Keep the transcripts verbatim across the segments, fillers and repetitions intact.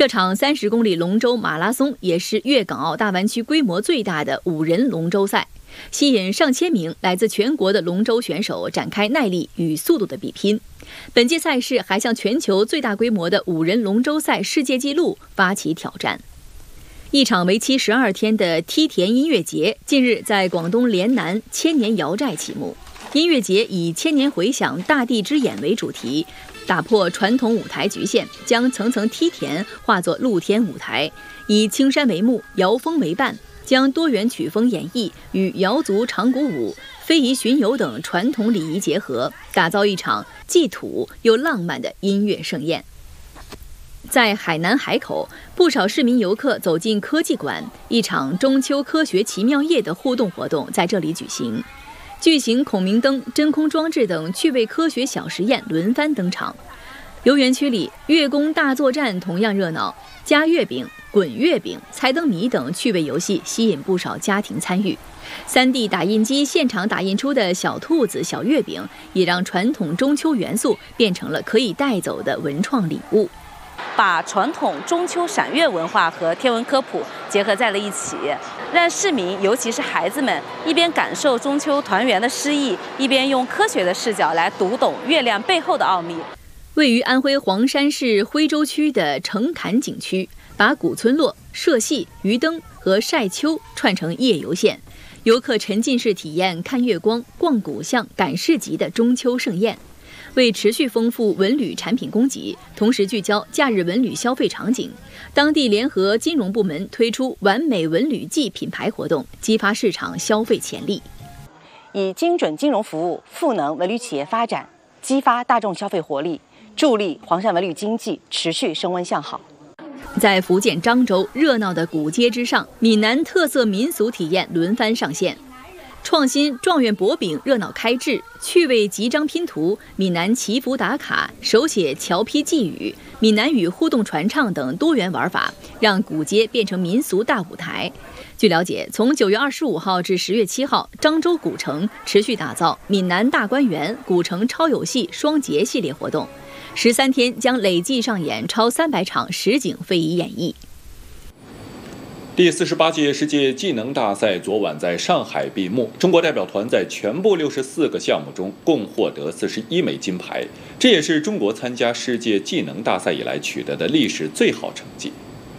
这场三十公里龙舟马拉松也是粤港澳大湾区规模最大的五人龙舟赛，吸引上千名来自全国的龙舟选手展开耐力与速度的比拼。本届赛事还向全球最大规模的五人龙舟赛世界纪录发起挑战。一场为期十二天的梯田音乐节近日在广东莲南千年瑶寨启幕。音乐节以千年回响大地之眼为主题，打破传统舞台局限，将层层梯田化作露天舞台，以青山为幕，瑶风为伴，将多元曲风演绎与瑶族长鼓舞、非遗巡游等传统礼仪结合，打造一场既土又浪漫的音乐盛宴。在海南海口，不少市民游客走进科技馆，一场中秋科学奇妙夜的互动活动在这里举行。巨型孔明灯、真空装置等趣味科学小实验轮番登场。游园区里，月宫大作战同样热闹，夹月饼、滚月饼、猜灯谜等趣味游戏吸引不少家庭参与。三 D 打印机现场打印出的小兔子、小月饼，也让传统中秋元素变成了可以带走的文创礼物。 把传统中秋赏月文化和天文科普结合在了一起，让市民尤其是孩子们一边感受中秋团圆的诗意，一边用科学的视角来读懂月亮背后的奥秘。 位于安徽黄山市徽州区的城坎景区，把古村落、社戏、鱼灯和晒秋串成夜游线，游客沉浸式体验看月光、逛古巷、赶市集的中秋盛宴。为持续丰富文旅产品供给，同时聚焦假日文旅消费场景，当地联合金融部门推出完美文旅季品牌活动，激发市场消费潜力。 以精准金融服务赋能文旅企业发展，激发大众消费活力，助力黄山文旅经济持续升温向好。 在福建漳州热闹的古街之上，闽南特色民俗体验轮番上线。创新状元薄饼热闹开制，趣味集章拼图、闽南祈福打卡、手写桥批寄语、闽南语互动传唱等多元玩法，让古街变成民俗大舞台。据了解，从九月二十五号至十月七号，漳州古城持续打造闽南大观园、古城超有戏双节系列活动，十三天将累计上演超三百场实景非遗演绎。 第四十八届世界技能大赛昨晚在上海闭幕，中国代表团在全部六十四个项目中共获得四十一枚金牌，这也是中国参加世界技能大赛以来取得的历史最好成绩。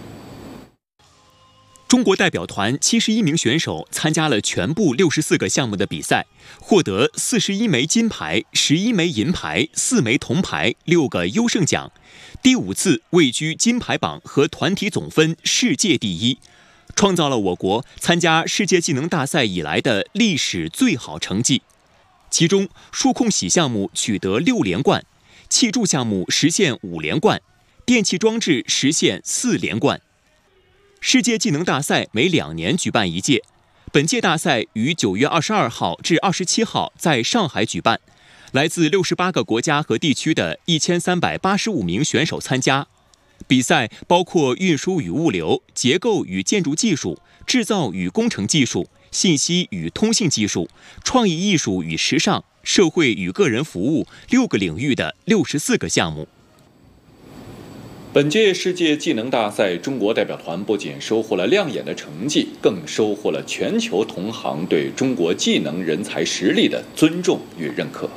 中国代表团七十一名选手参加了全部六十四个项目的比赛，获得四十一枚金牌、十一枚银牌、四枚铜牌、六个优胜奖，第五次位居金牌榜和团体总分世界第一，创造了我国参加世界技能大赛以来的历史最好成绩。其中，数控洗项目取得六连冠，气柱项目实现五连冠，电气装置实现四连冠。世界技能大赛每两年举办一届，本届大赛于九月二十二号至二十七号在上海举办，来自六十八个国家和地区的一千三百八十五名选手参加。比赛包括运输与物流、结构与建筑技术、制造与工程技术、信息与通信技术、创意艺术与时尚、社会与个人服务六个领域的六十四个项目。 本届世界技能大赛，中国代表团不仅收获了亮眼的成绩，更收获了全球同行对中国技能人才实力的尊重与认可。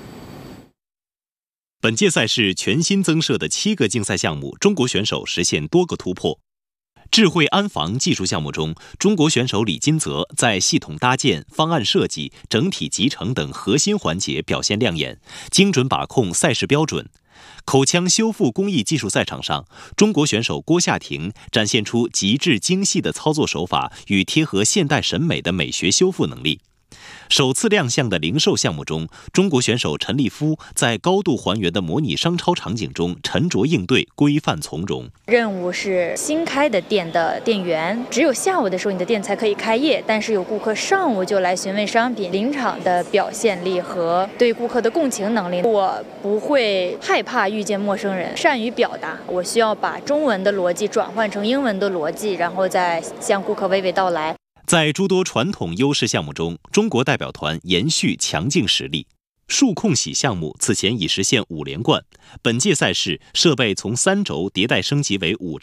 本届赛事全新增设的七个竞赛项目，中国选手实现多个突破。智慧安防技术项目中，中国选手李金泽在系统搭建、方案设计、整体集成等核心环节表现亮眼，精准把控赛事标准。口腔修复工艺技术赛场上，中国选手郭夏婷展现出极致精细的操作手法与贴合现代审美的美学修复能力。首次亮相的零售项目中，中国选手陈立夫在高度还原的模拟商超场景中沉着应对，规范从容。 任务是新开的店的店员，只有下午的时候你的店才可以开业，但是有顾客上午就来询问商品，临场的表现力和对顾客的共情能力，我不会害怕遇见陌生人，善于表达。我需要把中文的逻辑转换成英文的逻辑，然后再向顾客娓娓道来。 在诸多传统优势项目中，中国代表团延续强劲实力。数控洗项目此前已实现五连冠，本届赛事设备从三轴迭代升级为五